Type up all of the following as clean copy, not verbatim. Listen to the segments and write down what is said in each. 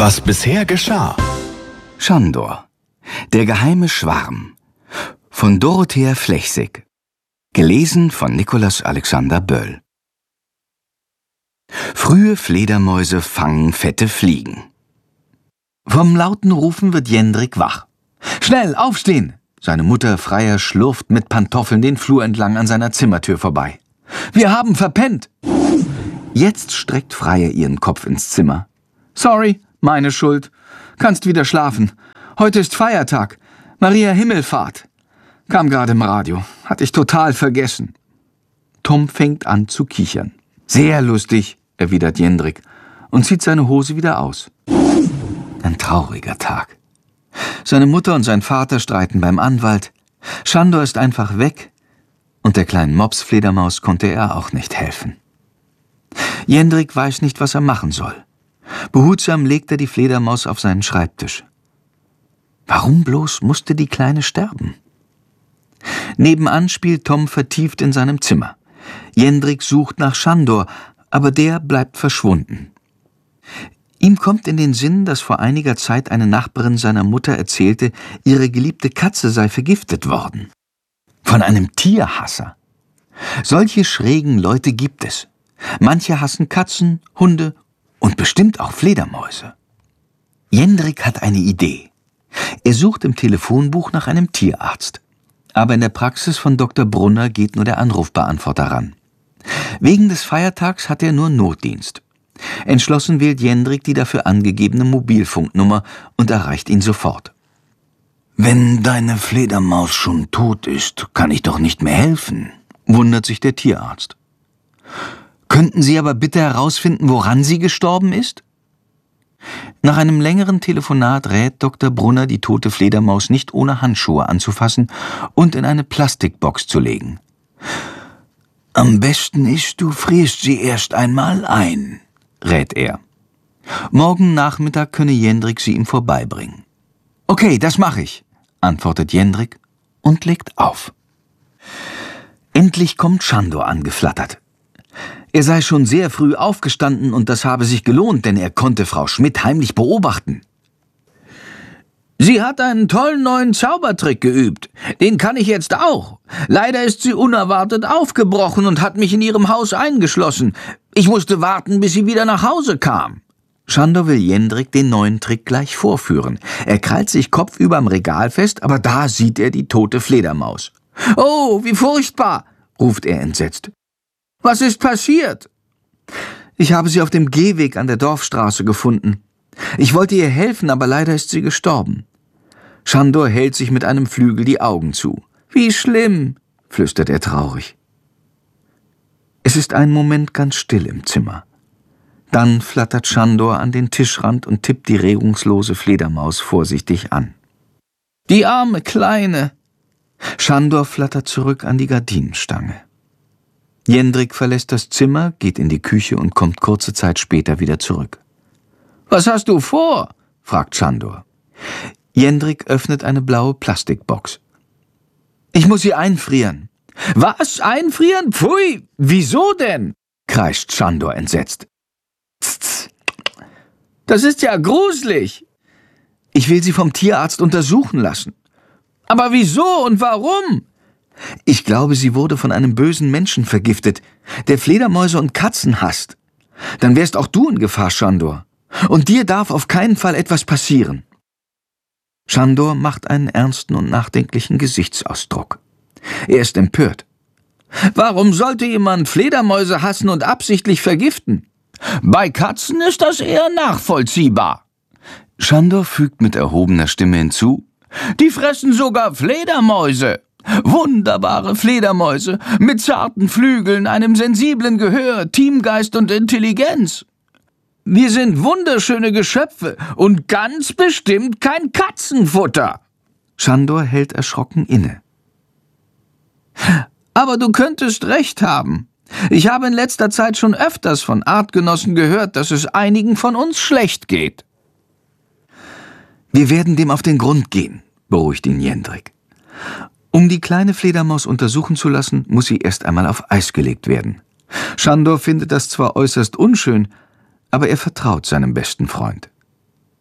Was bisher geschah. Schandor. Der geheime Schwarm. Von Dorothea Flechsig. Gelesen von Nikolaus Alexander Böll. Frühe Fledermäuse fangen fette Fliegen. Vom lauten Rufen wird Jendrik wach. »Schnell, aufstehen!« Seine Mutter Freier schlurft mit Pantoffeln den Flur entlang an seiner Zimmertür vorbei. »Wir haben verpennt!« Jetzt streckt Freier ihren Kopf ins Zimmer. »Sorry, meine Schuld. Kannst wieder schlafen. Heute ist Feiertag. Maria Himmelfahrt. Kam gerade im Radio. Hatte ich total vergessen.« Tom fängt an zu kichern. »Sehr lustig«, erwidert Jendrik und zieht seine Hose wieder aus. Ein trauriger Tag. Seine Mutter und sein Vater streiten beim Anwalt. Schandor ist einfach weg und der kleinen Mopsfledermaus konnte er auch nicht helfen. Jendrik weiß nicht, was er machen soll. Behutsam legt er die Fledermaus auf seinen Schreibtisch. Warum bloß musste die Kleine sterben? Nebenan spielt Tom vertieft in seinem Zimmer. Jendrik sucht nach Schandor, aber der bleibt verschwunden. Ihm kommt in den Sinn, dass vor einiger Zeit eine Nachbarin seiner Mutter erzählte, ihre geliebte Katze sei vergiftet worden. Von einem Tierhasser. Solche schrägen Leute gibt es. Manche hassen Katzen, Hunde und bestimmt auch Fledermäuse. Jendrik hat eine Idee. Er sucht im Telefonbuch nach einem Tierarzt. Aber in der Praxis von Dr. Brunner geht nur der Anrufbeantworter ran. Wegen des Feiertags hat er nur Notdienst. Entschlossen wählt Jendrik die dafür angegebene Mobilfunknummer und erreicht ihn sofort. »Wenn deine Fledermaus schon tot ist, kann ich doch nicht mehr helfen«, wundert sich der Tierarzt. »Könnten Sie aber bitte herausfinden, woran sie gestorben ist?« Nach einem längeren Telefonat rät Dr. Brunner, die tote Fledermaus nicht ohne Handschuhe anzufassen und in eine Plastikbox zu legen. »Am besten ist, du frierst sie erst einmal ein«, rät er. Morgen Nachmittag könne Jendrik sie ihm vorbeibringen. »Okay, das mache ich«, antwortet Jendrik und legt auf. Endlich kommt Schandor angeflattert. Er sei schon sehr früh aufgestanden und das habe sich gelohnt, denn er konnte Frau Schmidt heimlich beobachten. »Sie hat einen tollen neuen Zaubertrick geübt. Den kann ich jetzt auch. Leider ist sie unerwartet aufgebrochen und hat mich in ihrem Haus eingeschlossen. Ich musste warten, bis sie wieder nach Hause kam.« Schandor will Jendrik den neuen Trick gleich vorführen. Er krallt sich kopfüber am Regal fest, aber da sieht er die tote Fledermaus. »Oh, wie furchtbar«, ruft er entsetzt. »Was ist passiert?« »Ich habe sie auf dem Gehweg an der Dorfstraße gefunden. Ich wollte ihr helfen, aber leider ist sie gestorben.« Schandor hält sich mit einem Flügel die Augen zu. »Wie schlimm«, flüstert er traurig. Es ist einen Moment ganz still im Zimmer. Dann flattert Schandor an den Tischrand und tippt die regungslose Fledermaus vorsichtig an. »Die arme Kleine!« Schandor flattert zurück an die Gardinenstange. Jendrik verlässt das Zimmer, geht in die Küche und kommt kurze Zeit später wieder zurück. »Was hast du vor?« fragt Schandor. Jendrik öffnet eine blaue Plastikbox. »Ich muss sie einfrieren.« »Was? Einfrieren? Pfui! Wieso denn?« kreischt Schandor entsetzt. »Tz, das ist ja gruselig!« »Ich will sie vom Tierarzt untersuchen lassen.« »Aber wieso und warum?« »Ich glaube, sie wurde von einem bösen Menschen vergiftet, der Fledermäuse und Katzen hasst. Dann wärst auch du in Gefahr, Schandor. Und dir darf auf keinen Fall etwas passieren.« Schandor macht einen ernsten und nachdenklichen Gesichtsausdruck. Er ist empört. »Warum sollte jemand Fledermäuse hassen und absichtlich vergiften? Bei Katzen ist das eher nachvollziehbar.« Schandor fügt mit erhobener Stimme hinzu, »Die fressen sogar Fledermäuse. Wunderbare Fledermäuse mit zarten Flügeln, einem sensiblen Gehör, Teamgeist und Intelligenz. Wir sind wunderschöne Geschöpfe und ganz bestimmt kein Katzenfutter.« Schandor hält erschrocken inne. »Aber du könntest recht haben. Ich habe in letzter Zeit schon öfters von Artgenossen gehört, dass es einigen von uns schlecht geht.« »Wir werden dem auf den Grund gehen«, beruhigt ihn Jendrik. Um die kleine Fledermaus untersuchen zu lassen, muss sie erst einmal auf Eis gelegt werden. Schandor findet das zwar äußerst unschön, aber er vertraut seinem besten Freund.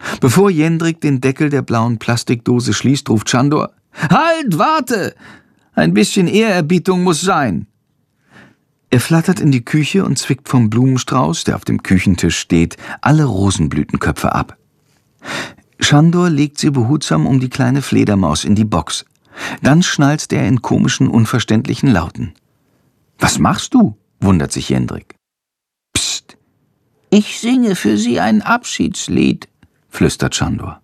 Bevor Jendrik den Deckel der blauen Plastikdose schließt, ruft Sándor: »Halt, warte! Ein bisschen Ehrerbietung muss sein!« Er flattert in die Küche und zwickt vom Blumenstrauß, der auf dem Küchentisch steht, alle Rosenblütenköpfe ab. Sándor legt sie behutsam um die kleine Fledermaus in die Box. Dann schnalzt er in komischen, unverständlichen Lauten. »Was machst du?« wundert sich Jendrik. »Psst, ich singe für Sie ein Abschiedslied«, flüstert Sándor.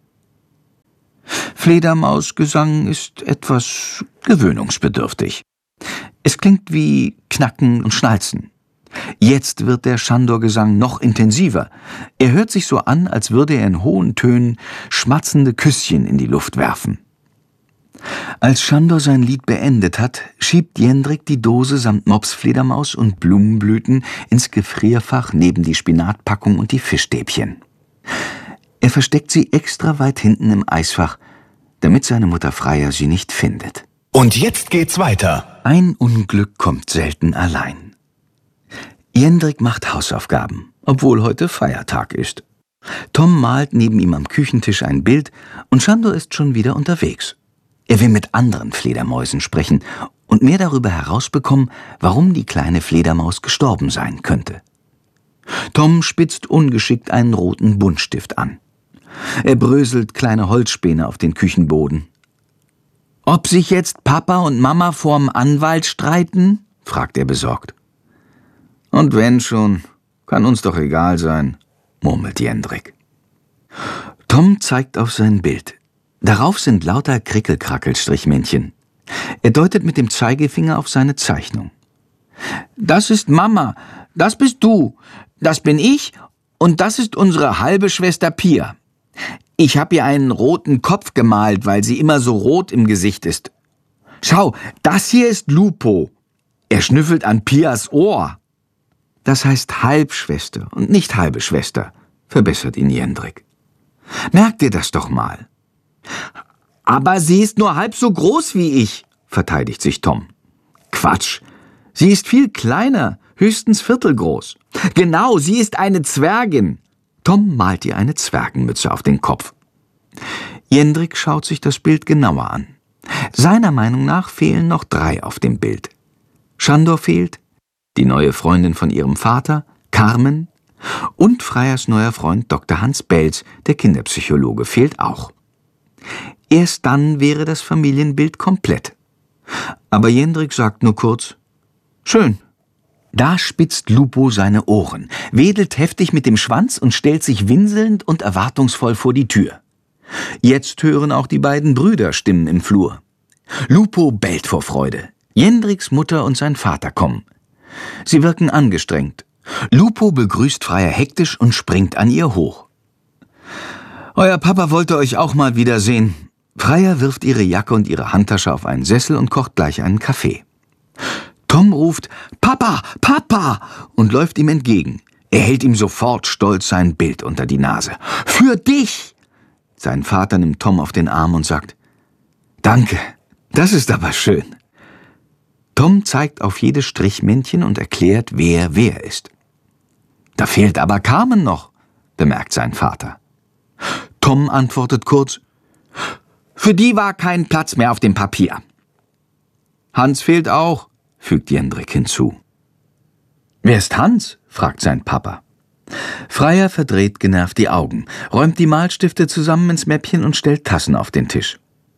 Fledermausgesang ist etwas gewöhnungsbedürftig. Es klingt wie Knacken und Schnalzen. Jetzt wird der Sándor-Gesang noch intensiver. Er hört sich so an, als würde er in hohen Tönen schmatzende Küsschen in die Luft werfen. Als Sándor sein Lied beendet hat, schiebt Jendrik die Dose samt Mopsfledermaus und Blumenblüten ins Gefrierfach neben die Spinatpackung und die Fischstäbchen. Er versteckt sie extra weit hinten im Eisfach, damit seine Mutter Freya sie nicht findet. Und jetzt geht's weiter. Ein Unglück kommt selten allein. Jendrik macht Hausaufgaben, obwohl heute Feiertag ist. Tom malt neben ihm am Küchentisch ein Bild und Sándor ist schon wieder unterwegs. Er will mit anderen Fledermäusen sprechen und mehr darüber herausbekommen, warum die kleine Fledermaus gestorben sein könnte. Tom spitzt ungeschickt einen roten Buntstift an. Er bröselt kleine Holzspäne auf den Küchenboden. »Ob sich jetzt Papa und Mama vorm Anwalt streiten?« fragt er besorgt. »Und wenn schon, kann uns doch egal sein«, murmelt Jendrik. Tom zeigt auf sein Bild. Darauf sind lauter Krickelkrackel-Strichmännchen. Er deutet mit dem Zeigefinger auf seine Zeichnung. »Das ist Mama, das bist du, das bin ich und das ist unsere halbe Schwester Pia. Ich habe ihr einen roten Kopf gemalt, weil sie immer so rot im Gesicht ist. Schau, das hier ist Lupo. Er schnüffelt an Pias Ohr.« »Das heißt Halbschwester und nicht halbe Schwester«, verbessert ihn Jendrik. »Merk dir das doch mal.« »Aber sie ist nur halb so groß wie ich«, verteidigt sich Tom. »Quatsch, sie ist viel kleiner, höchstens viertelgroß. Genau, sie ist eine Zwergin.« Tom malt ihr eine Zwergenmütze auf den Kopf. Jendrik schaut sich das Bild genauer an. Seiner Meinung nach fehlen noch 3 auf dem Bild. Sándor fehlt, die neue Freundin von ihrem Vater, Carmen, und Freyas neuer Freund Dr. Hans Belz, der Kinderpsychologe, fehlt auch. Erst dann wäre das Familienbild komplett. Aber Jendrik sagt nur kurz: »Schön.« Da spitzt Lupo seine Ohren, wedelt heftig mit dem Schwanz und stellt sich winselnd und erwartungsvoll vor die Tür. Jetzt hören auch die beiden Brüder Stimmen im Flur. Lupo bellt vor Freude. Jendriks Mutter und sein Vater kommen. Sie wirken angestrengt. Lupo begrüßt Freya hektisch und springt an ihr hoch. »Euer Papa wollte euch auch mal wiedersehen.« Freya wirft ihre Jacke und ihre Handtasche auf einen Sessel und kocht gleich einen Kaffee. Tom ruft »Papa, Papa!« und läuft ihm entgegen. Er hält ihm sofort stolz sein Bild unter die Nase. »Für dich!« Sein Vater nimmt Tom auf den Arm und sagt: »Danke, das ist aber schön.« Tom zeigt auf jedes Strichmännchen und erklärt, wer ist. »Da fehlt aber Carmen noch«, bemerkt sein Vater. Tom antwortet kurz: »Für die war kein Platz mehr auf dem Papier.« »Hans fehlt auch«, fügt Jendrik hinzu. »Wer ist Hans?« fragt sein Papa. Freya verdreht genervt die Augen, räumt die Malstifte zusammen ins Mäppchen und stellt Tassen auf den Tisch.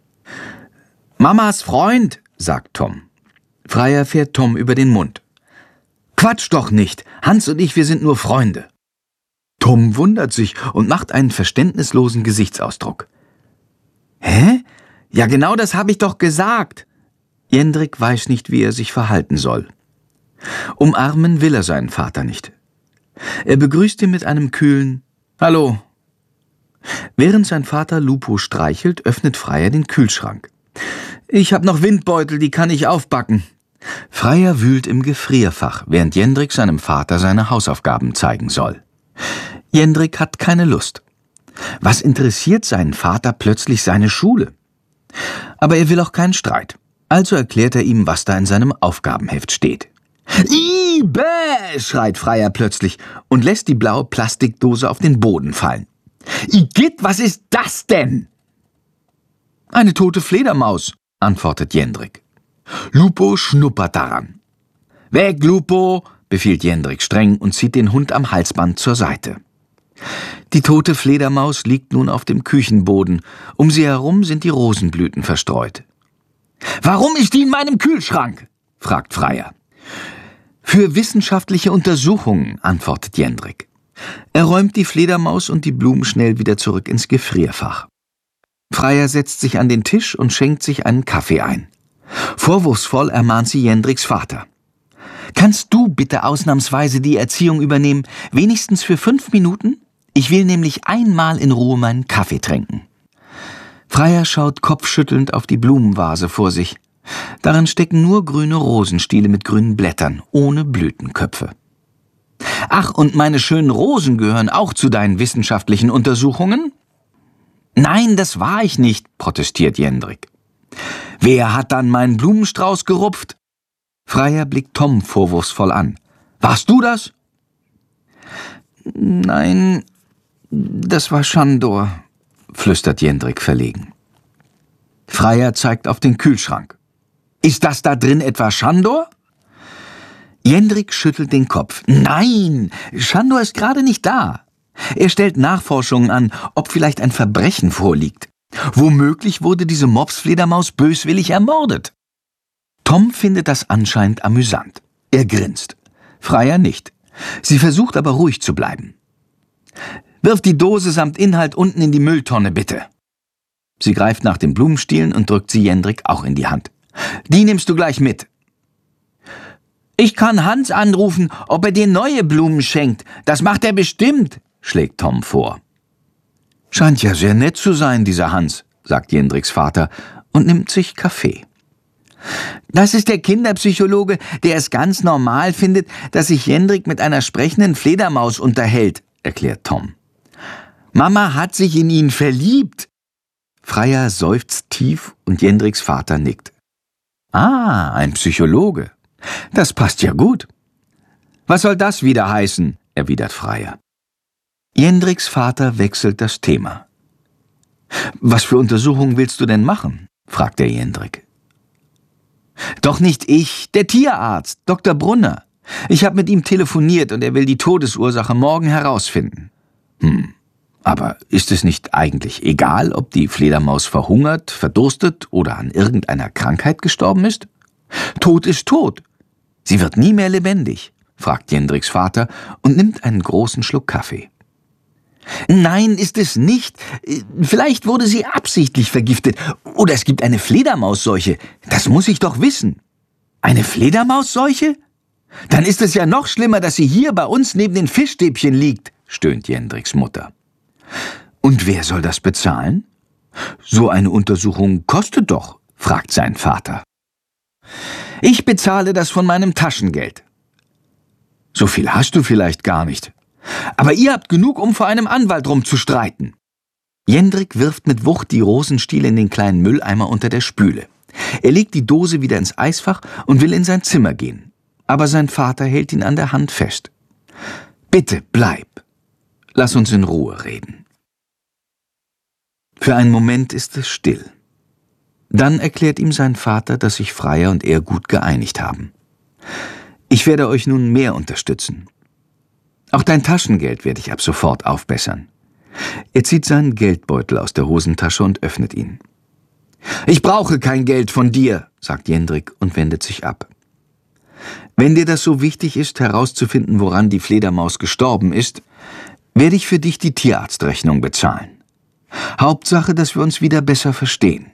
»Mamas Freund«, sagt Tom. Freya fährt Tom über den Mund. »Quatsch doch nicht, Hans und ich, wir sind nur Freunde.« Tom wundert sich und macht einen verständnislosen Gesichtsausdruck. »Hä? Ja, genau das habe ich doch gesagt.« Jendrik weiß nicht, wie er sich verhalten soll. Umarmen will er seinen Vater nicht. Er begrüßt ihn mit einem kühlen »Hallo«. Während sein Vater Lupo streichelt, öffnet Freya den Kühlschrank. »Ich hab noch Windbeutel, die kann ich aufbacken.« Freya wühlt im Gefrierfach, während Jendrik seinem Vater seine Hausaufgaben zeigen soll. Jendrik hat keine Lust. Was interessiert seinen Vater plötzlich seine Schule? Aber er will auch keinen Streit. Also erklärt er ihm, was da in seinem Aufgabenheft steht. »Ih, bäh«, schreit Freya plötzlich und lässt die blaue Plastikdose auf den Boden fallen. Igitt, was ist das denn? Eine tote Fledermaus, antwortet Jendrik. Lupo schnuppert daran. Weg, Lupo, befiehlt Jendrik streng und zieht den Hund am Halsband zur Seite. Die tote Fledermaus liegt nun auf dem Küchenboden. Um sie herum sind die Rosenblüten verstreut. »Warum ist die in meinem Kühlschrank?« fragt Freier. »Für wissenschaftliche Untersuchungen«, antwortet Jendrik. Er räumt die Fledermaus und die Blumen schnell wieder zurück ins Gefrierfach. Freier setzt sich an den Tisch und schenkt sich einen Kaffee ein. Vorwurfsvoll ermahnt sie Jendriks Vater. »Kannst du bitte ausnahmsweise die Erziehung übernehmen, wenigstens für 5 Minuten? Ich will nämlich einmal in Ruhe meinen Kaffee trinken.« Freier schaut kopfschüttelnd auf die Blumenvase vor sich. Darin stecken nur grüne Rosenstiele mit grünen Blättern, ohne Blütenköpfe. »Ach, und meine schönen Rosen gehören auch zu deinen wissenschaftlichen Untersuchungen?« »Nein, das war ich nicht«, protestiert Jendrik. »Wer hat dann meinen Blumenstrauß gerupft?« Freier blickt Tom vorwurfsvoll an. »Warst du das?« »Nein, das war Schandor«, flüstert Jendrik verlegen. Freier zeigt auf den Kühlschrank. »Ist das da drin etwa Schandor?« Jendrik schüttelt den Kopf. »Nein, Schandor ist gerade nicht da. Er stellt Nachforschungen an, ob vielleicht ein Verbrechen vorliegt. Womöglich wurde diese Mopsfledermaus böswillig ermordet.« Tom findet das anscheinend amüsant. Er grinst. Freier nicht. Sie versucht aber ruhig zu bleiben. »Wirf die Dose samt Inhalt unten in die Mülltonne, bitte.« Sie greift nach den Blumenstielen und drückt sie Jendrik auch in die Hand. »Die nimmst du gleich mit.« »Ich kann Hans anrufen, ob er dir neue Blumen schenkt. Das macht er bestimmt«, schlägt Tom vor. »Scheint ja sehr nett zu sein, dieser Hans«, sagt Jendriks Vater und nimmt sich Kaffee. »Das ist der Kinderpsychologe, der es ganz normal findet, dass sich Jendrik mit einer sprechenden Fledermaus unterhält«, erklärt Tom. »Mama hat sich in ihn verliebt.« Freier seufzt tief und Jendriks Vater nickt. »Ah, ein Psychologe. Das passt ja gut.« »Was soll das wieder heißen?«, erwidert Freier. Jendriks Vater wechselt das Thema. »Was für Untersuchungen willst du denn machen?«, fragt er Jendrik. »Doch nicht ich, der Tierarzt, Dr. Brunner. Ich habe mit ihm telefoniert und er will die Todesursache morgen herausfinden.« Aber ist es nicht eigentlich egal, ob die Fledermaus verhungert, verdurstet oder an irgendeiner Krankheit gestorben ist? Tod ist tot. Sie wird nie mehr lebendig«, fragt Jendriks Vater und nimmt einen großen Schluck Kaffee. »Nein, ist es nicht. Vielleicht wurde sie absichtlich vergiftet. Oder es gibt eine Fledermausseuche. Das muss ich doch wissen.« »Eine Fledermausseuche? Dann ist es ja noch schlimmer, dass sie hier bei uns neben den Fischstäbchen liegt«, stöhnt Jendriks Mutter. »Und wer soll das bezahlen?« »So eine Untersuchung kostet doch«, fragt sein Vater. »Ich bezahle das von meinem Taschengeld.« »So viel hast du vielleicht gar nicht. Aber ihr habt genug, um vor einem Anwalt rumzustreiten.« Jendrik wirft mit Wucht die Rosenstiele in den kleinen Mülleimer unter der Spüle. Er legt die Dose wieder ins Eisfach und will in sein Zimmer gehen. Aber sein Vater hält ihn an der Hand fest. »Bitte, bleib. Lass uns in Ruhe reden.« Für einen Moment ist es still. Dann erklärt ihm sein Vater, dass sich Freier und er gut geeinigt haben. »Ich werde euch nun mehr unterstützen. Auch dein Taschengeld werde ich ab sofort aufbessern.« Er zieht seinen Geldbeutel aus der Hosentasche und öffnet ihn. »Ich brauche kein Geld von dir«, sagt Jendrik und wendet sich ab. »Wenn dir das so wichtig ist, herauszufinden, woran die Fledermaus gestorben ist, werde ich für dich die Tierarztrechnung bezahlen. Hauptsache, dass wir uns wieder besser verstehen.«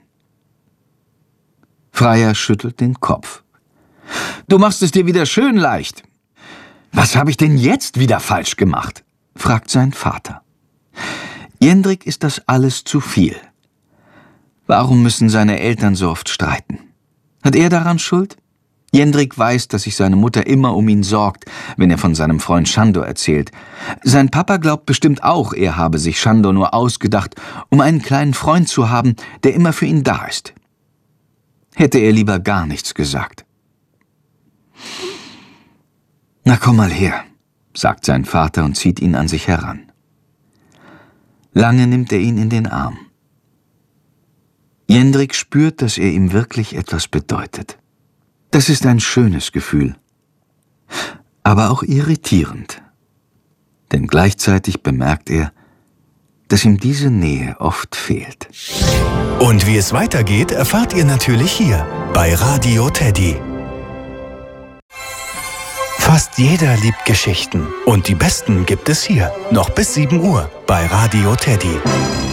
Freier schüttelt den Kopf. »Du machst es dir wieder schön leicht.« »Was habe ich denn jetzt wieder falsch gemacht?«, fragt sein Vater. Jendrik ist das alles zu viel. Warum müssen seine Eltern so oft streiten? Hat er daran Schuld? Jendrik weiß, dass sich seine Mutter immer um ihn sorgt, wenn er von seinem Freund Schandor erzählt. Sein Papa glaubt bestimmt auch, er habe sich Schandor nur ausgedacht, um einen kleinen Freund zu haben, der immer für ihn da ist. Hätte er lieber gar nichts gesagt. »Na, komm mal her«, sagt sein Vater und zieht ihn an sich heran. Lange nimmt er ihn in den Arm. Jendrik spürt, dass er ihm wirklich etwas bedeutet. Das ist ein schönes Gefühl, aber auch irritierend. Denn gleichzeitig bemerkt er, dass ihm diese Nähe oft fehlt. Und wie es weitergeht, erfahrt ihr natürlich hier bei Radio Teddy. Fast jeder liebt Geschichten und die besten gibt es hier, noch bis 7 Uhr bei Radio Teddy.